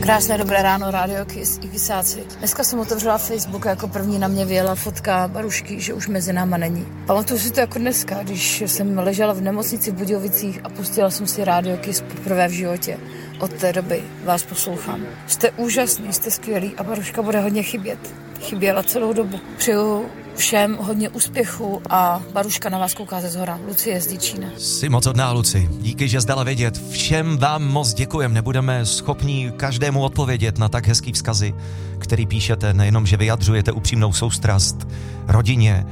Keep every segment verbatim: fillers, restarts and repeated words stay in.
Krásné dobré ráno, Rádio Kiss i Kisáci. Dneska jsem otevřela Facebook a jako první na mě vyjela fotka Barušky, že už mezi náma není. Pamatuju si to jako dneska, když jsem ležela v nemocnici v Budějovicích a pustila jsem si Rádio Kiss poprvé v životě. Od té doby vás poslouchám. Jste úžasný, jste skvělý a Baruška bude hodně chybět. Chyběla celou dobu. Přeju všem hodně úspěchu a Baruška na vás kouká ze zhora. Lucie z Děčína. Jsi moc hodná, Luci. Díky, že jsi dala vědět. Všem vám moc děkujem. Nebudeme schopni každému odpovědět na tak hezký vzkazy, který píšete. Nejenom, že vyjadřujete upřímnou soustrast rodině,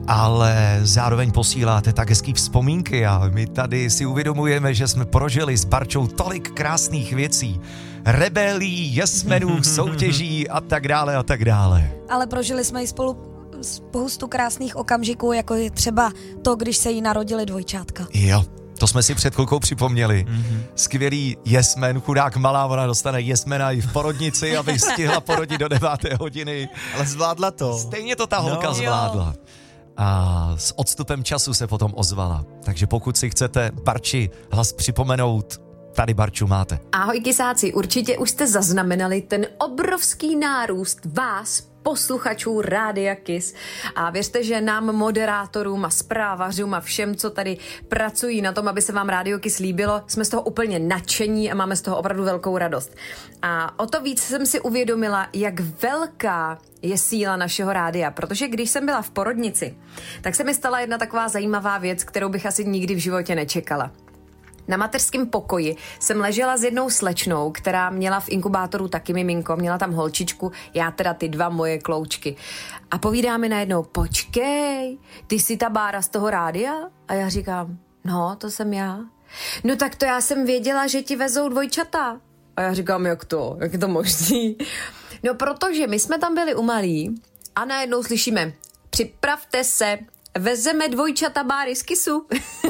ale zároveň posíláte tak hezký vzpomínky a my tady si uvědomujeme, že jsme prožili s Barčou tolik krásných věcí. Rebelí, jesmenů, soutěží a tak dále a tak dále. Ale prožili jsme i spolu spoustu krásných okamžiků, jako je třeba to, když se jí narodili dvojčátka. Jo, to jsme si před chvilkou připomněli. Mm-hmm. Skvělý jesmen, chudák malá, ona dostane jesmena i v porodnici, aby stihla porodit do deváté hodiny. Ale zvládla to. Stejně to ta holka no, zvládla. Jo. A s odstupem času se potom ozvala. Takže pokud si chcete Barči hlas připomenout, tady Barču máte. Ahoj Kisáci, určitě už jste zaznamenali ten obrovský nárůst vás, posluchačů Rádia Kiss. A věřte, že nám moderátorům a zprávařům a všem, co tady pracují na tom, aby se vám Rádio Kiss líbilo, jsme z toho úplně nadšení a máme z toho opravdu velkou radost. A o to víc jsem si uvědomila, jak velká je síla našeho rádia, protože když jsem byla v porodnici, tak se mi stala jedna taková zajímavá věc, kterou bych asi nikdy v životě nečekala. Na mateřském pokoji jsem ležela s jednou slečnou, která měla v inkubátoru taky miminko, měla tam holčičku, já teda ty dva moje kloučky. A povídá mi najednou, počkej, ty jsi ta Bára z toho rádia? A já říkám, no, to jsem já. No tak to já jsem věděla, že ti vezou dvojčata. A já říkám, jak to, jak je to možný? No protože my jsme tam byli u malí a najednou slyšíme, připravte se, vezeme dvojčata Báry z Kissu.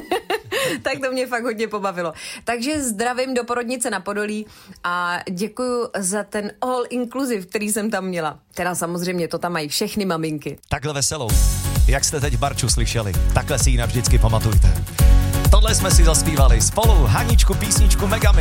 Tak to mě fakt hodně pobavilo. Takže zdravím do porodnice na Podolí a děkuju za ten all inclusive, který jsem tam měla. Teda samozřejmě to tam mají všechny maminky. Takhle veselou, jak jste teď Barču slyšeli, takhle si ji navždycky pamatujte. Tohle jsme si zaspívali spolu, Haničku, písničku Megami.